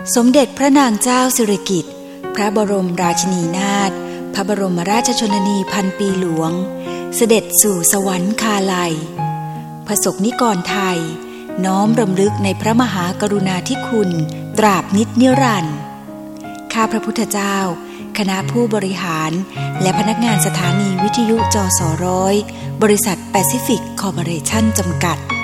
สมเด็จพระนางเจ้าสิริกิติ์พระบรมราชินีนาถพระบรมราชชนนีพันปีหลวงเสด็จสู่สวรรคาลัยประสบนิกรไทยน้อมรำลึกในพระมหากรุณาธิคุณตราบนิจนิรันดร์ข้าพระพุทธเจ้าคณะผู้บริหารและพนักงานสถานีวิทยุจส.100 บริษัทแปซิฟิกคอร์ปอเรชั่นจำกัด